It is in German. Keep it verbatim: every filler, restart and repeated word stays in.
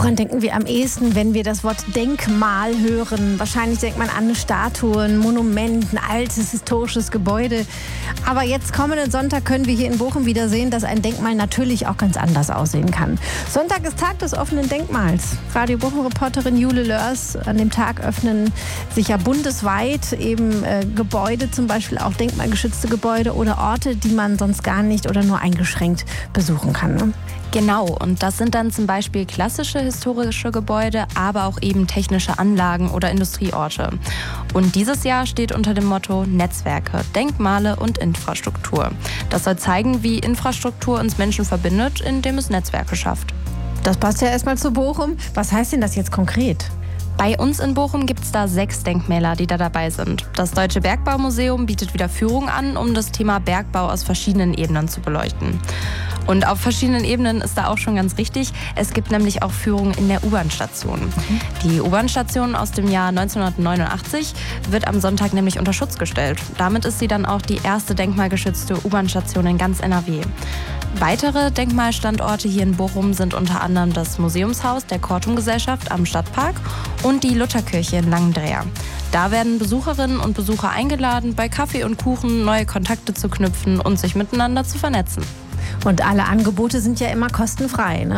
Woran denken wir am ehesten, wenn wir das Wort Denkmal hören? Wahrscheinlich denkt man an eine Statue, ein Monument, ein altes historisches Gebäude. Aber jetzt kommenden Sonntag können wir hier in Bochum wieder sehen, dass ein Denkmal natürlich auch ganz anders aussehen kann. Sonntag ist Tag des offenen Denkmals. Radio Bochum-Reporterin Jule Lörs. An dem Tag öffnen sich ja bundesweit eben äh, Gebäude, zum Beispiel auch denkmalgeschützte Gebäude oder Orte, die man sonst gar nicht oder nur eingeschränkt besuchen kann. Ne? Genau, und das sind dann zum Beispiel klassische historische Gebäude, aber auch eben technische Anlagen oder Industrieorte. Und dieses Jahr steht unter dem Motto Netzwerke, Denkmale und Infrastruktur. Das soll zeigen, wie Infrastruktur uns Menschen verbindet, indem es Netzwerke schafft. Das passt ja erstmal zu Bochum. Was heißt denn das jetzt konkret? Bei uns in Bochum gibt es da sechs Denkmäler, die da dabei sind. Das Deutsche Bergbaumuseum bietet wieder Führungen an, um das Thema Bergbau aus verschiedenen Ebenen zu beleuchten. Und auf verschiedenen Ebenen ist da auch schon ganz richtig. Es gibt nämlich auch Führungen in der U-Bahn-Station. Mhm. Die U-Bahn-Station aus dem Jahr neunzehnhundertneunundachtzig wird am Sonntag nämlich unter Schutz gestellt. Damit ist sie dann auch die erste denkmalgeschützte U-Bahn-Station in ganz N R W. Weitere Denkmalstandorte hier in Bochum sind unter anderem das Museumshaus der Kortum-Gesellschaft am Stadtpark und die Lutherkirche in Langendreher. Da werden Besucherinnen und Besucher eingeladen, bei Kaffee und Kuchen neue Kontakte zu knüpfen und sich miteinander zu vernetzen. Und alle Angebote sind ja immer kostenfrei, ne?